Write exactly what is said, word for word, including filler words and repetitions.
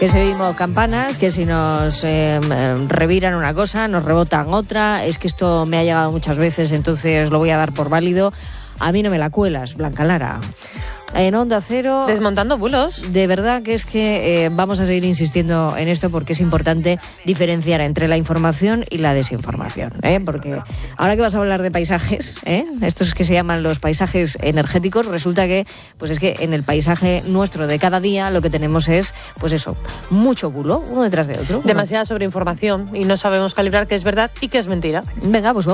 Que si oímos campanas, que si nos eh, reviran una cosa, nos rebotan otra. Es que esto me ha llegado muchas veces, entonces lo voy a dar por válido. A mí no me la cuelas, Blanca Lara. En Onda Cero... Desmontando bulos. De verdad que es que eh, vamos a seguir insistiendo en esto porque es importante diferenciar entre la información y la desinformación, ¿eh? Porque ahora que vas a hablar de paisajes, ¿eh? estos que se llaman los paisajes energéticos, resulta que pues es que en el paisaje nuestro de cada día lo que tenemos es, pues eso, mucho bulo, uno detrás de otro. Demasiada sobreinformación y no sabemos calibrar qué es verdad y qué es mentira. Venga, pues